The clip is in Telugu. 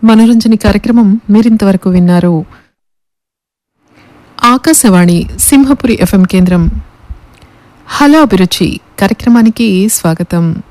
మనోరంజని కార్యక్రమం మీరింతవరకు విన్నారు. ఆకాశవాణి సింహపురి FM కేంద్రం. హలో అభిరుచి కార్యక్రమానికి స్వాగతం.